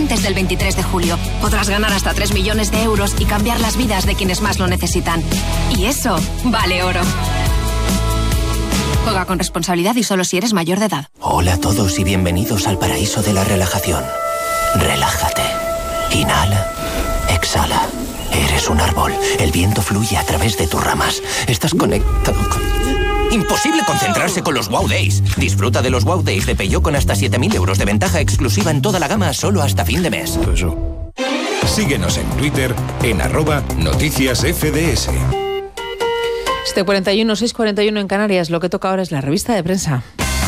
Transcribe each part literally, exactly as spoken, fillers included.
antes del veintitrés de julio. Podrás ganar hasta tres millones de euros y cambiar las vidas de quienes más lo necesitan. Y eso vale oro. Juega con responsabilidad y solo si eres mayor de edad. Hola a todos y bienvenidos al paraíso de la relajación. Relájate. Inhala. Exhala. Eres un árbol. El viento fluye a través de tus ramas. Estás conectado con... Imposible concentrarse con los Wow Days. Disfruta de los Wow Days de Peugeot con hasta siete mil euros de ventaja exclusiva en toda la gama solo hasta fin de mes. Síguenos en Twitter en arroba noticias F D S. siete cuarenta y uno, seis cuarenta y uno en Canarias. Lo que toca ahora es la revista de prensa.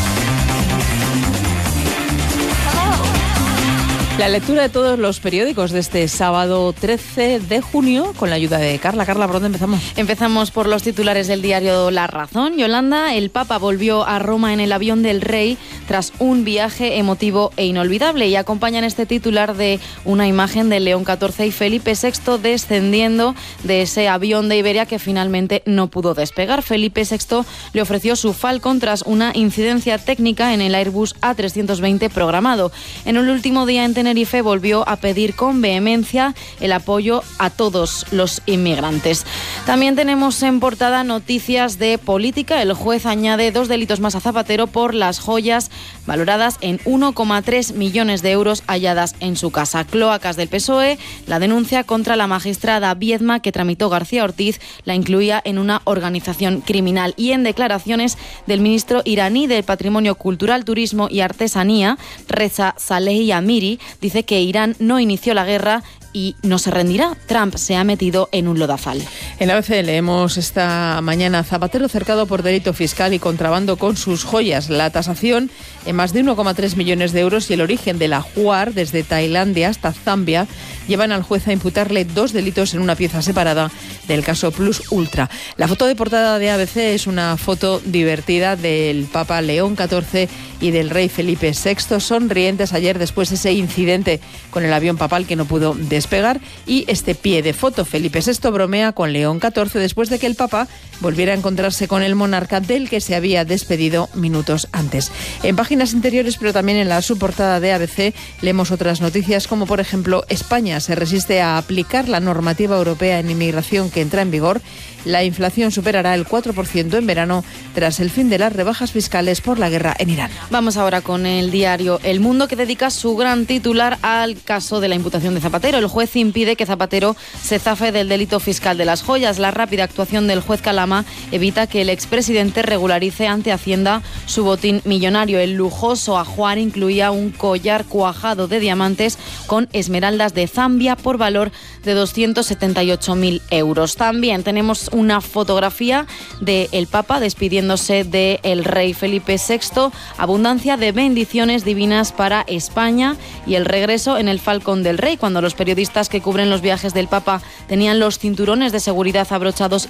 La lectura de todos los periódicos de este sábado trece de junio con la ayuda de Carla. Carla, ¿por dónde empezamos? Empezamos por los titulares del diario La Razón. Yolanda, el Papa volvió a Roma en el avión del Rey tras un viaje emotivo e inolvidable, y acompañan este titular de una imagen de León catorce y Felipe sexto descendiendo de ese avión de Iberia que finalmente no pudo despegar. Felipe sexto le ofreció su Falcon tras una incidencia técnica en el Airbus A trescientos veinte programado. En el último día en Tenerife volvió a pedir con vehemencia el apoyo a todos los inmigrantes. También tenemos en portada noticias de política. El juez añade dos delitos más a Zapatero por las joyas valoradas en uno coma tres millones de euros halladas en su casa. Cloacas del P S O E, la denuncia contra la magistrada Viedma que tramitó García Ortiz la incluía en una organización criminal. Y en declaraciones del ministro iraní del Patrimonio Cultural, Turismo y Artesanía, Reza Salehi Amiri, dice que Irán no inició la guerra y no se rendirá. Trump se ha metido en un lodazal. En la A B C leemos esta mañana: Zapatero cercado por delito fiscal y contrabando con sus joyas. La tasación en más de uno coma tres millones de euros y el origen de la Juar desde Tailandia hasta Zambia llevan al juez a imputarle dos delitos en una pieza separada del caso Plus Ultra. La foto de portada de A B C es una foto divertida del Papa León catorce y del Rey Felipe sexto, sonrientes ayer después de ese incidente con el avión papal que no pudo despegar, y este pie de foto. Felipe sexto bromea con León catorce después de que el Papa volviera a encontrarse con el monarca del que se había despedido minutos antes. En páginas interiores, pero también en la subportada de A B C, leemos otras noticias como, por ejemplo, España se resiste a aplicar la normativa europea en inmigración que entra en vigor. La inflación superará el cuatro por ciento en verano tras el fin de las rebajas fiscales por la guerra en Irán. Vamos ahora con el diario El Mundo, que dedica su gran titular al caso de la imputación de Zapatero. El juez impide que Zapatero se zafe del delito fiscal de las joyas. La rápida actuación del juez Calama evita que el expresidente regularice ante Hacienda su botín millonario. El lujoso ajuar incluía un collar cuajado de diamantes con esmeraldas de Zambia por valor de doscientos setenta y ocho mil euros. También tenemos una fotografía del Papa despidiéndose del Rey Felipe sexto. Abundancia de bendiciones divinas para España y el regreso en el Falcón del Rey, cuando los periodistas que cubren los viajes del Papa tenían los cinturones de seguridad abrochados